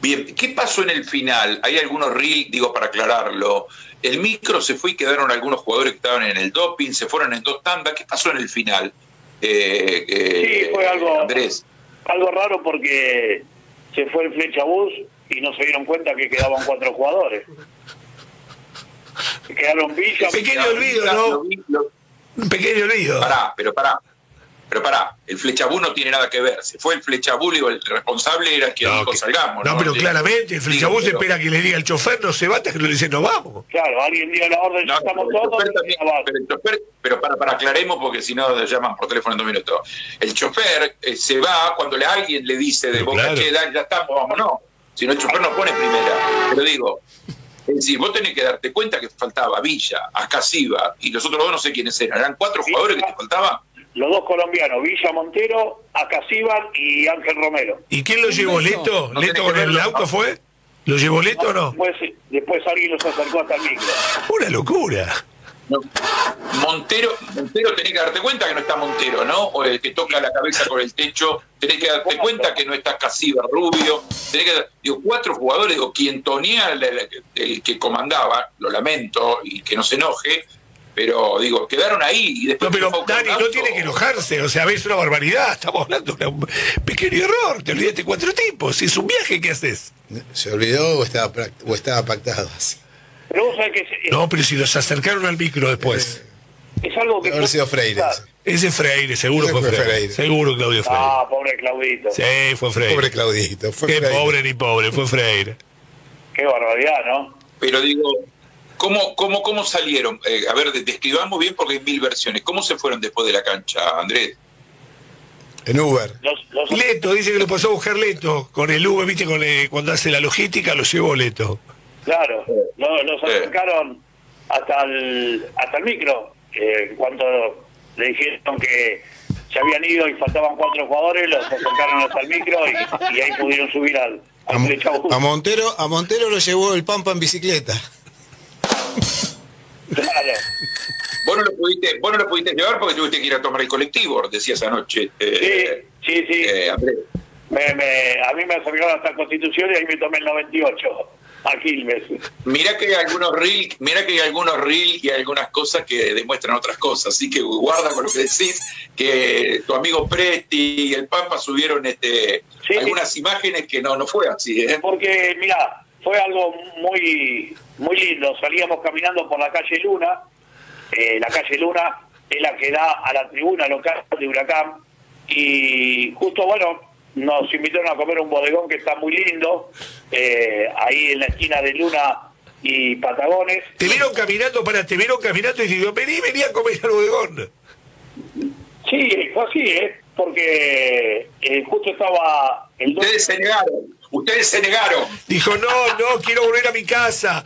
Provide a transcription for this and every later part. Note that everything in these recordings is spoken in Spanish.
Bien, ¿qué pasó en el final? Hay algunos reels, digo, para aclararlo. El micro se fue y quedaron algunos jugadores que estaban en el doping, se fueron en 2 tandas. ¿Qué pasó en el final? Sí, fue algo, Andrés. Algo raro porque se fue el Flechabús y no se dieron cuenta que quedaban 4 jugadores. Quedaron Villa. Pequeño olvido, ¿no? Un pequeño olvido. Pará, el Flechabú no tiene nada que ver. Se fue el Flechabú, digo, el responsable era quien dijo salgamos. No, pero claramente, el Flechabú se espera que le diga al chofer, no se bata, que no le dice, no vamos. Claro, alguien dio la orden, estamos todos. Pero para aclaremos, porque si no llaman por teléfono en 2 minutos. El chofer se va cuando alguien le dice de boca, che, ya estamos, vámonos. Si no, el chofer no pone primera. Pero digo, es decir, vos tenés que darte cuenta que faltaba Villa, Acasiva, y los otros 2 no sé quiénes eran. ¿Eran 4 jugadores que te faltaban? Los 2 colombianos, Villa Montero, Acasíbar y Ángel Romero. ¿Y quién lo llevó? ¿Leto? ¿Leto con el auto fue? ¿Lo llevó Leto o no? Después alguien los acercó hasta el micro. Una locura. No. Montero, tenés que darte cuenta que no está Montero, ¿no? O el que toca la cabeza con el techo, tenés que darte cuenta que no está Acasíbar, Rubio, tenés que, digo, 4 jugadores, digo, Quientonía, el que comandaba, lo lamento, y que no se enoje, pero digo, quedaron ahí y después... No, pero Dani no tiene que enojarse, o sea, ves una barbaridad, estamos hablando de un pequeño error, te olvidaste 4 tipos, si es un viaje, ¿qué haces? ¿Se olvidó o estaba pactado así? Pero vos sabés que no, pero si los acercaron al micro después. Es algo que... Haber sido Freire. Ese Freire, seguro fue Freire. Seguro Claudio Freire. Ah, pobre Claudito. Sí, fue Freire. Pobre Claudito. Qué Freire. Pobre ni pobre, fue Freire. Qué barbaridad, ¿no? Pero digo... ¿Cómo salieron? A ver, describamos bien porque hay 1000 versiones. ¿Cómo se fueron después de la cancha, Andrés? En Uber. Leto, dice que lo pasó a buscar Leto. Con el Uber, viste, cuando hace la logística, lo llevó Leto. Claro, los acercaron hasta el micro. Cuando le dijeron que se habían ido y faltaban 4 jugadores, los acercaron hasta el micro y ahí pudieron subir al Flechabús. A Montero lo llevó el Pampa en bicicleta. Claro. Vos no lo pudiste llevar porque tuviste que ir a tomar el colectivo, decías anoche. Sí. Andrés. A mí me acercaron hasta Constitución y ahí me tomé el 98 a Quilmes. Mirá que hay algunos reels y algunas cosas que demuestran otras cosas, así que guarda con lo que decís, que tu amigo Presti y el Pampa subieron algunas imágenes que no fue así, ¿eh? Porque, mirá, fue algo muy muy lindo. Salíamos caminando por la calle Luna. La calle Luna es la que da a la tribuna local de Huracán. Y justo, bueno, nos invitaron a comer un bodegón que está muy lindo, ahí en la esquina de Luna y Patagones. Te vieron caminando y dijeron, vení a comer al bodegón. Sí, fue así, porque justo estaba el... Ustedes se negaron. Dijo, no, quiero volver a mi casa.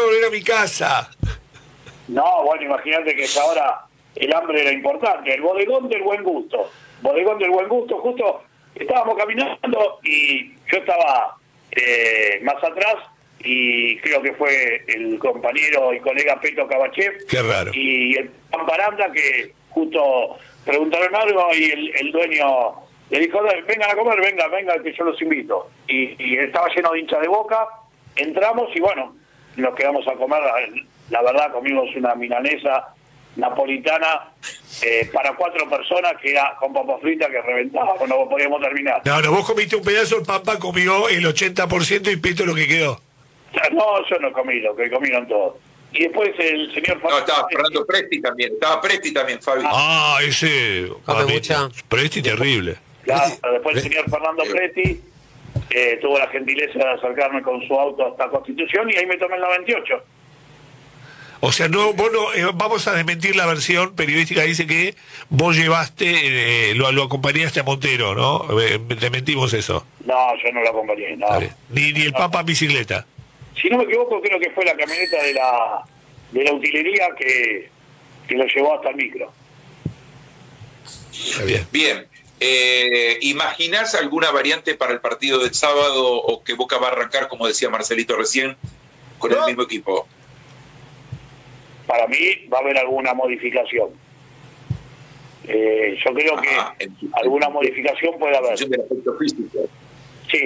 No, bueno, imagínate que ahora el hambre era importante. El bodegón del buen gusto. Justo estábamos caminando y yo estaba más atrás y creo que fue el compañero y colega Peto Cabachev. Qué raro. Y el Pamparanda, que justo preguntaron algo y el dueño... Le dijo, vengan a comer, vengan, que yo los invito. Y estaba lleno de hinchas de Boca. Entramos y bueno, nos quedamos a comer. La verdad, comimos una milanesa napolitana para 4 personas, que era con papas fritas que reventaba, no podíamos terminar. No, vos comiste un pedazo, el Pampa comió el 80% y Peto lo que quedó. No, yo no comí, lo que comieron todos. Y después el señor... No, estaba Fernando Presti también, Fabi. Ese... Presti terrible. Claro, después el señor Fernando Preti tuvo la gentileza de acercarme con su auto hasta Constitución y ahí me tomé el 98. O sea, vos no, vamos a desmentir la versión periodística, dice que vos llevaste, lo acompañaste a Montero, ¿no? Desmentimos eso. No, yo no lo acompañé, no. Ni el Papa en bicicleta. Si no me equivoco, creo que fue la camioneta de la utilería que lo llevó hasta el micro. Bien. ¿Imaginás alguna variante para el partido del sábado o que Boca va a arrancar, como decía Marcelito recién, con el mismo equipo? Para mí va a haber alguna modificación. Yo creo que alguna modificación puede haber. En función del aspecto físico. Sí.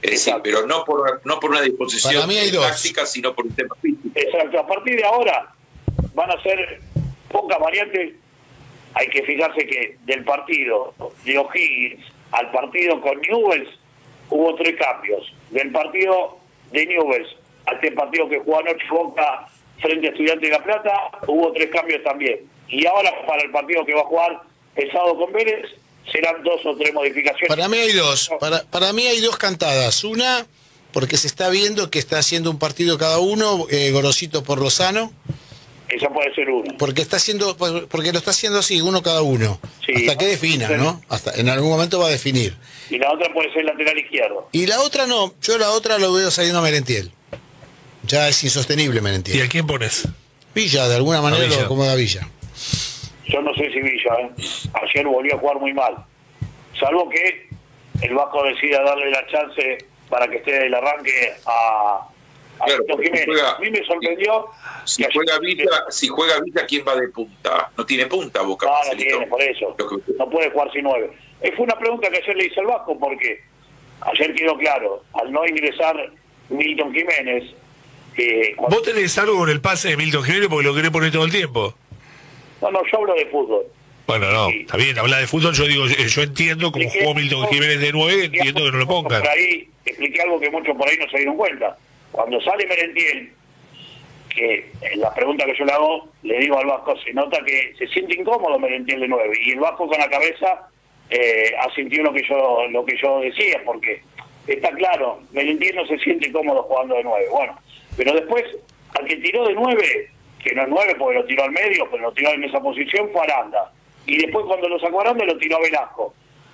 Es decir, pero no por una disposición Para mí hay dos. táctica, sino por un tema físico. Exacto, a partir de ahora van a ser pocas variantes. Hay que fijarse que del partido de O'Higgins al partido con Newell's hubo 3 cambios. Del partido de Newell's a este partido que jugó anoche Boca frente a Estudiantes de La Plata hubo 3 cambios también. Y ahora para el partido que va a jugar el sábado con Vélez serán 2 o 3 modificaciones. Para mí hay dos. Para mí hay dos cantadas. Una, porque se está viendo que está haciendo un partido cada uno, Gorosito por Lozano. Esa puede ser una. Porque lo está haciendo así, uno cada uno. Sí. Hasta que defina, ¿no? Hasta en algún momento va a definir. Y la otra puede ser lateral izquierdo. Y la otra no, yo la otra lo veo saliendo a Merentiel. Ya es insostenible ¿Y Merentiel. a quién pones? Villa, de alguna manera Villa. lo acomoda Villa. Yo no sé si Villa, ayer volvió a jugar muy mal. Salvo que el Vasco decida darle la chance para que esté el arranque a Claro, Milton Jiménez. juega- A mí me sorprendió. Si que juega ayer- Villa, ¿quién va de punta? No tiene punta Boca. No, no Marcelito. tiene, por eso. Lo que- No puede jugar sin 9. Fue una pregunta que ayer le hice al Vasco porque ayer quedó claro, al no ingresar Milton Jiménez, ¿Vos tenés algo con el pase de Milton Jiménez porque lo querés poner todo el tiempo? no, yo hablo de fútbol. Bueno, no, Sí. está bien, habla de fútbol, yo digo, yo entiendo cómo jugó Milton Jiménez de 9, entiendo que no lo pongan. Por ahí, expliqué algo que muchos por ahí no se dieron cuenta. Cuando sale Merentiel, que en la pregunta que yo le hago, le digo al Vasco, se nota que se siente incómodo Merentiel de 9, y el Vasco con la cabeza asintió lo que yo decía, porque está claro, Merentiel no se siente cómodo jugando de 9. Bueno, pero después, al que tiró de 9, que no es 9 porque lo tiró al medio, pero lo tiró en esa posición, fue Aranda. Y después cuando lo sacó Aranda lo tiró a Velasco.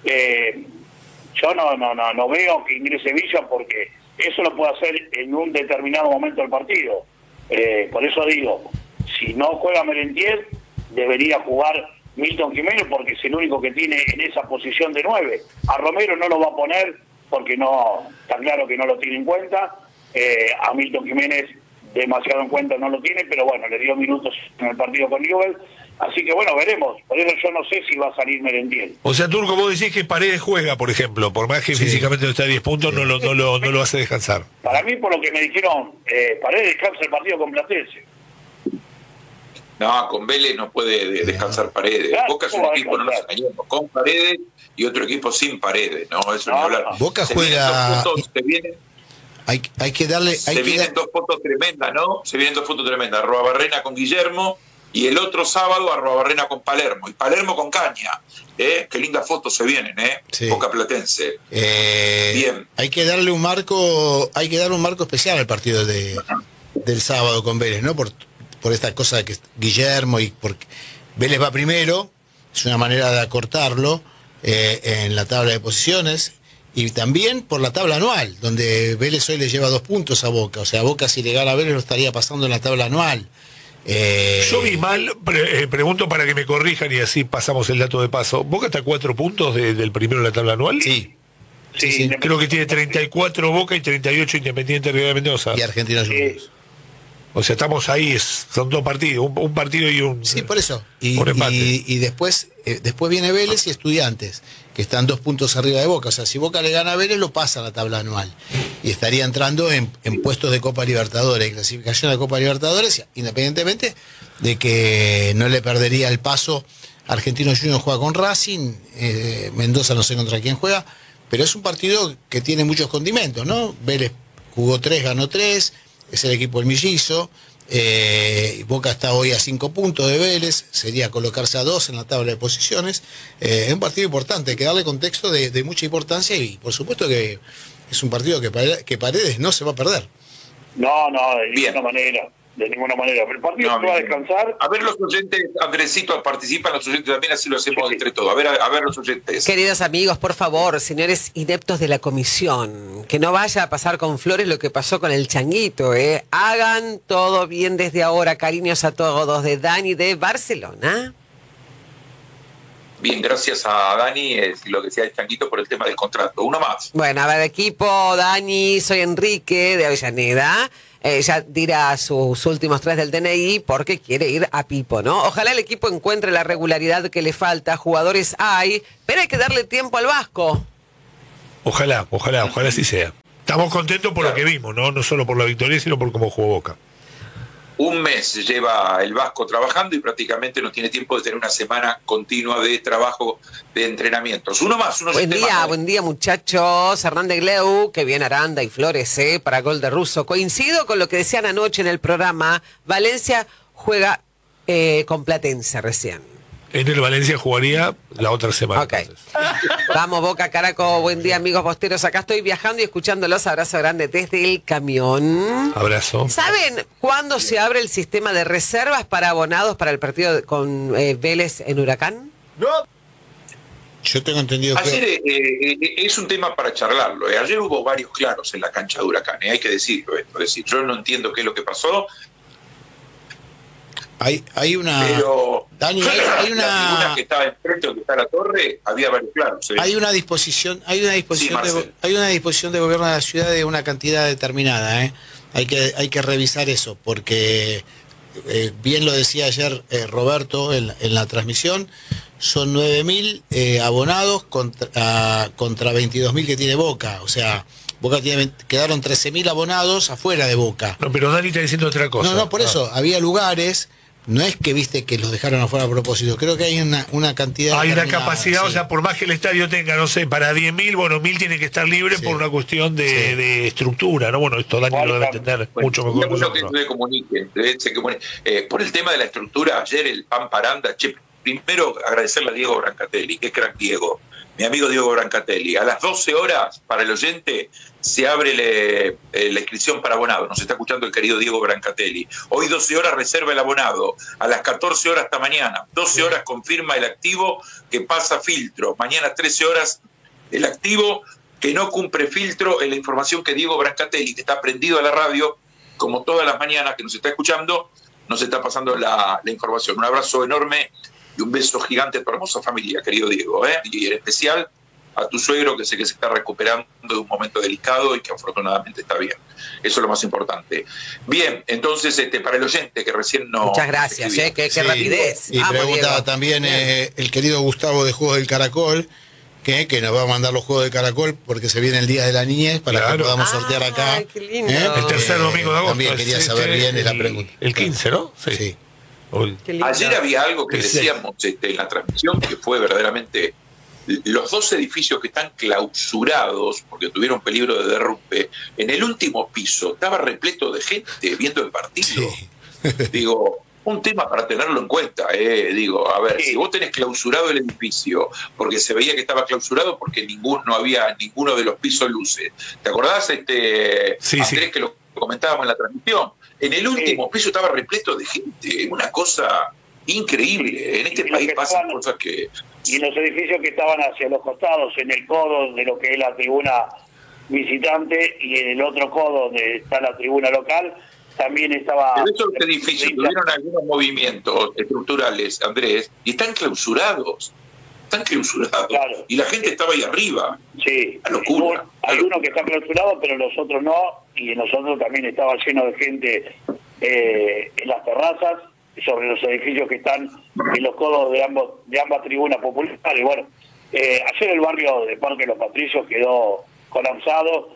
Yo no veo que ingrese Villa porque eso lo puede hacer en un determinado momento del partido. Por eso digo, si no juega Merentiel, debería jugar Milton Jiménez porque es el único que tiene en esa posición de 9. A Romero no lo va a poner porque no está claro que no lo tiene en cuenta. A Milton Jiménez demasiado en cuenta no lo tiene, pero bueno, le dio minutos en el partido con Newell's. Así que bueno, veremos. Por eso yo no sé si va a salir Merentiel. O sea, Turco, vos decís que Paredes juega, por ejemplo, por más que Sí. físicamente no está a 10 puntos, no lo hace descansar. Para mí, por lo que me dijeron, Paredes descansa el partido con Platense. No, con Vélez no puede descansar Paredes. Claro, Boca es un ¿cómo va a equipo, no nos descansar? engañemos, con Paredes y otro equipo sin Paredes, ¿no? Eso No, ni hablar. no. Boca Se juega- vienen 2 puntos, Hay que darle... se vienen 2 fotos tremendas, ¿no? Se vienen 2 fotos tremendas. Arruabarrena con Guillermo y el otro sábado Arruabarrena con Palermo. Y Palermo con Caña. Qué lindas fotos se vienen, Sí. Boca Platense. Bien. Hay que darle un marco especial al partido del sábado con Vélez, ¿no? Por esta cosa de que Guillermo y porque Vélez va primero, es una manera de acortarlo en la tabla de posiciones, y también por la tabla anual, donde Vélez hoy le lleva 2 puntos a Boca, o sea, Boca si le gana a Vélez lo estaría pasando en la tabla anual. Yo vi mal, pregunto para que me corrijan y así pasamos el dato de paso. ¿Boca está a 4 puntos del primero de la tabla anual? Sí, Sí, sí. Creo que tiene 34 Boca y 38 Independiente Río de Mendoza. y Argentinos Juniors. O sea, estamos ahí, son 2 partidos, un partido y un... Sí, por eso. Y empate. después viene Vélez y Estudiantes, que están 2 puntos arriba de Boca. O sea, si Boca le gana a Vélez, lo pasa a la tabla anual. Y estaría entrando en puestos de Copa Libertadores, clasificación de Copa Libertadores, independientemente de que no le perdería el paso. Argentinos Juniors juega con Racing, Mendoza no sé contra quién juega, pero es un partido que tiene muchos condimentos, ¿no? Vélez jugó 3, ganó 3, es el equipo del Mellizo. Boca está hoy a 5 puntos de Vélez, sería colocarse a 2 en la tabla de posiciones. Es un partido importante, hay que darle contexto de mucha importancia y por supuesto que es un partido que Paredes no se va a perder. No, de Bien. ninguna manera. De ninguna manera. Pero el partido No, se va a bien. descansar. A ver los oyentes, Andresito, participan los oyentes también, así lo hacemos Sí. entre todos. A ver los oyentes. Queridos amigos, por favor, señores ineptos de la comisión, que no vaya a pasar con Flores lo que pasó con el Changuito, ¿eh? Hagan todo bien desde ahora, cariños a todos, de Dani de Barcelona. Bien, gracias a Dani, lo que decía el Changuito por el tema del contrato. Uno más. Bueno, a ver, equipo, Dani, soy Enrique de Avellaneda. Ya dirá sus últimos 3 del DNI porque quiere ir a Pipo, ¿no? Ojalá el equipo encuentre la regularidad que le falta. Jugadores hay, pero hay que darle tiempo al Vasco. Ojalá así sea. estamos contentos por lo que vimos, ¿no? No solo por la victoria, sino por cómo jugó Boca. Un mes lleva el Vasco trabajando y prácticamente no tiene tiempo de tener una semana continua de trabajo, de entrenamientos. Buen día muchachos. Hernández Gleu, que bien Aranda y Flores, para gol de Russo. Coincido con lo que decían anoche en el programa. Valencia juega con Platense recién. En el Valencia jugaría la otra semana. Ok. Vamos, Boca, Caraco. Buen día, amigos posteros. Acá estoy viajando y escuchándolos. Abrazo grande desde el camión. Abrazo. ¿Saben cuándo se abre el sistema de reservas para abonados para el partido con Vélez en Huracán? No. Yo tengo entendido que... Ayer es un tema para charlarlo. Ayer hubo varios claros en la cancha de Huracán. Hay que decirlo esto. Es decir, yo no entiendo qué es lo que pasó. Hay una... Pero Dani, hay una... La tribuna que estaba enfrente o que está la torre, había varios claros. Hay una disposición, hay una disposición de gobierno de la ciudad de una cantidad determinada, Hay que revisar eso, porque bien lo decía ayer Roberto en la transmisión, son 9.000 abonados contra 22.000 que tiene Boca, o sea... Boca quedaron 13.000 abonados afuera de Boca. No, pero Dani está diciendo otra cosa. No, por eso, había lugares, no es que viste que los dejaron afuera a propósito, creo que hay una cantidad... Hay una capacidad, sí. O sea, por más que el estadio tenga, no sé, para 10.000, bueno, 1.000 tiene que estar libre por una cuestión de estructura, ¿no? Bueno, esto Dani lo debe entender mucho mejor que nosotros. Por el tema de la estructura, ayer el Pampa Aranda, primero agradecerle a Diego Brancatelli, que crack Diego, mi amigo Diego Brancatelli. A las 12 horas, para el oyente, se abre la inscripción para abonado. Nos está escuchando el querido Diego Brancatelli. Hoy 12 horas reserva el abonado. A las 14 horas hasta mañana. 12 horas confirma el activo que pasa filtro. Mañana 13 horas el activo que no cumple filtro. En la información que Diego Brancatelli, que está prendido a la radio, como todas las mañanas que nos está escuchando, nos está pasando la información. Un abrazo enorme y un beso gigante a tu hermosa familia, querido Diego, y en especial a tu suegro, que sé que se está recuperando de un momento delicado y que afortunadamente está bien. Eso es lo más importante. Bien, entonces, para el oyente que recién no... Muchas gracias, qué rapidez. Y preguntaba también el querido Gustavo de Juegos del Caracol, que nos va a mandar los Juegos del Caracol porque se viene el Día de la Niñez para que podamos sortear acá. Qué lindo. El tercer domingo de agosto. También quería saber bien la pregunta. El 15, ¿no? Sí. Ayer había algo que decíamos en la transmisión que fue verdaderamente los dos edificios que están clausurados porque tuvieron peligro de derrumbe. En el último piso estaba repleto de gente viendo el partido. Digo, un tema para tenerlo en cuenta. Digo, a ver, si vos tenés clausurado el edificio porque se veía que estaba clausurado porque no había ninguno de los pisos luces. ¿Te acordás, Andrés, que lo comentábamos en la transmisión? En el último piso estaba repleto de gente, una cosa increíble. En este país pasan cosas que... Y en los edificios que estaban hacia los costados, en el codo de lo que es la tribuna visitante y en el otro codo donde está la tribuna local, también estaba... Pero esos edificios tuvieron algunos movimientos estructurales, Andrés, y están clausurados. Claro. Y la gente estaba ahí arriba. Sí. La locura. Hay uno que está clausurado, pero los otros no, y en nosotros también estaba lleno de gente en las terrazas, sobre los edificios que están en los codos de ambas tribunas populares. Bueno, ayer el barrio de Parque Los Patricios quedó colapsado.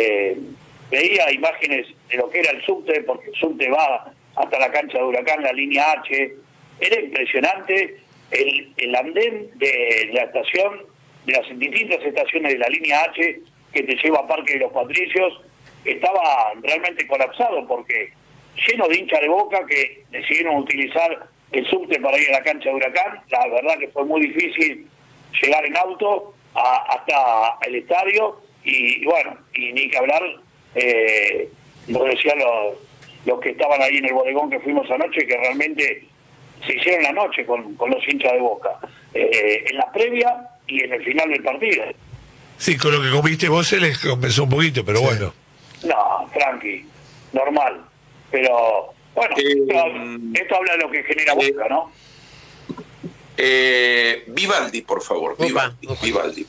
Veía imágenes de lo que era el subte, porque el subte va hasta la cancha de Huracán, la línea H. Era impresionante. El andén de la estación, de las distintas estaciones de la línea H que te lleva a Parque de los Patricios, estaba realmente colapsado porque lleno de hinchas de Boca que decidieron utilizar el subte para ir a la cancha de Huracán. La verdad que fue muy difícil llegar en auto hasta el estadio y bueno, y ni que hablar, lo decían los que estaban ahí en el bodegón que fuimos anoche, que realmente se hicieron la noche con los hinchas de Boca, en la previa y en el final del partido. Sí, con lo que comiste vos se les compensó un poquito, pero bueno. No, tranqui, normal. Pero, bueno, esto habla de lo que genera Boca, ¿no? Vivaldi, por favor. Vivaldi. Vivaldi.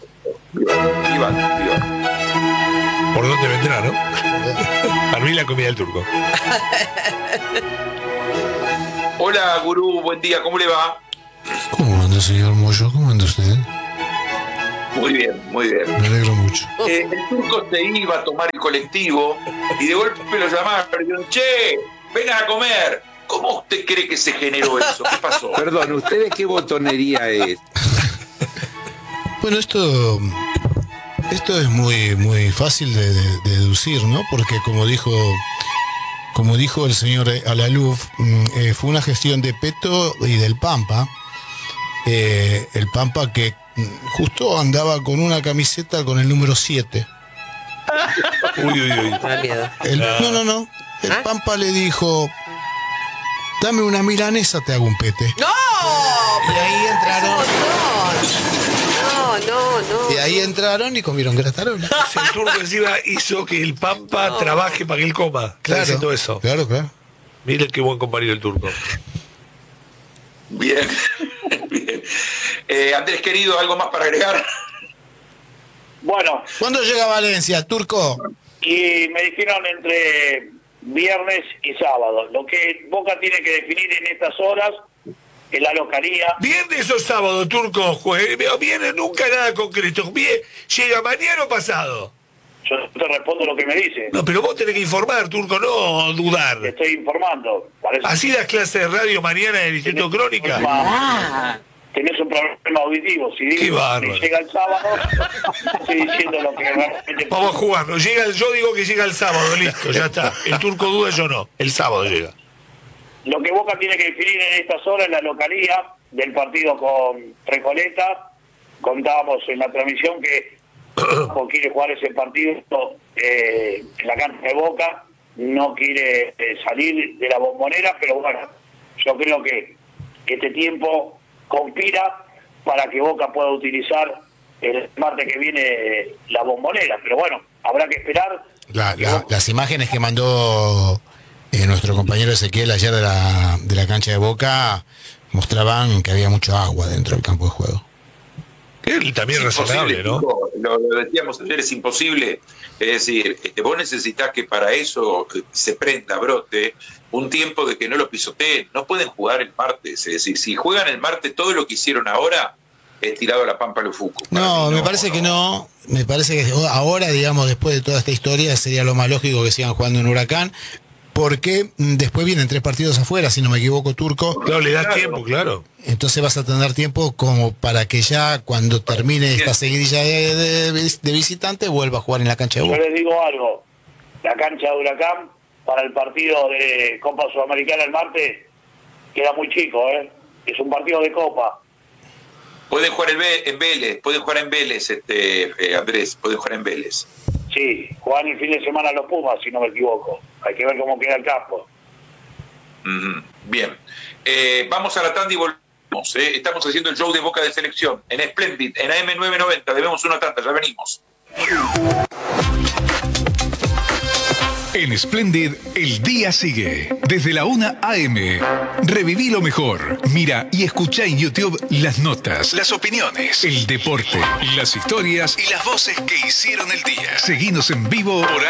¿Por dónde vendrá, no? Para mí la comida del turco. Hola, gurú, buen día, ¿cómo le va? ¿Cómo anda, señor Moyo? ¿Cómo anda usted? Muy bien, muy bien. Me alegro mucho. El Turco se iba a tomar el colectivo y de golpe lo llamaron y dijeron, che, vengan a comer. ¿Cómo usted cree que se generó eso? ¿Qué pasó? Perdón, ¿ustedes qué botonería es? Bueno, esto es muy fácil de deducir, ¿no? Porque como dijo el señor Alaluf, fue una gestión de Peto y del Pampa. El Pampa que justo andaba con una camiseta con el número 7. Uy. Da miedo. No. El Pampa le dijo, dame una milanesa, te hago un pete. ¡No! Y ahí entraron. No. Y ahí entraron y comieron gratarola. El Turco encima hizo que el Pampa trabaje para que él coma. Está haciendo eso. Claro. Miren qué buen compañero el Turco. Bien, bien. Andrés, querido, ¿algo más para agregar? Bueno, ¿Cuándo llega Valencia, Turco? y me dijeron entre viernes y sábado. Lo que Boca tiene que definir en estas horas es la localía. ¿Viernes o sábado, Turco? Viene nunca nada concreto. ¿Llega mañana o pasado? Yo te respondo lo que me dicen. No, pero vos tenés que informar, Turco, no dudar. Te estoy informando. Parece ¿Así das clases de radio mañana en el Instituto Crónica? tenés un problema auditivo. Si Qué digo bárbaro. que llega el sábado, estoy diciendo lo que realmente... Vamos a jugarlo. Yo digo que llega el sábado, listo, ya está. El Turco duda, yo no. El sábado llega. Lo que Boca tiene que definir en estas horas es la localía del partido con Recoleta. Contábamos en la transmisión que quiere jugar ese partido en la cancha de Boca, no quiere salir de la Bombonera, pero bueno, yo creo que este tiempo conspira para que Boca pueda utilizar el martes que viene la Bombonera, pero bueno, habrá que esperar. Las imágenes que mandó nuestro compañero Ezequiel ayer de la cancha de Boca mostraban que había mucho agua dentro del campo de juego. Él también es razonable, ¿no? Chico, lo decíamos ayer, es imposible. Es decir, vos necesitas que para eso se prenda, brote, un tiempo de que no lo pisoteen. No pueden jugar el martes. Es decir, si juegan el martes, todo lo que hicieron ahora es tirado a la pampa a los Fuku. No, me parece que no. Me parece que ahora, digamos, después de toda esta historia, sería lo más lógico que sigan jugando en Huracán. Porque después vienen 3 partidos afuera, si no me equivoco, Turco. Claro, le das tiempo, claro. Entonces vas a tener tiempo como para que ya cuando termine esta seguidilla de visitantes vuelva a jugar en la cancha de Yo Boca. les digo algo, la cancha de Huracán para el partido de Copa Sudamericana el martes queda muy chico, es un partido de Copa. Pueden jugar en Vélez, Andrés, pueden jugar en Vélez. Sí, juegan el fin de semana los Pumas, si no me equivoco. Hay que ver cómo queda el campo. Bien. Vamos a la tanda y volvemos. Estamos haciendo el show de Boca de Selección en Splendid, en AM990. Debemos una tanda, ya venimos. En Splendid, el día sigue. Desde la 1 AM. Reviví lo mejor. Mira y escucha en YouTube las notas, las opiniones, el deporte, las historias y las voces que hicieron el día. Seguinos en vivo por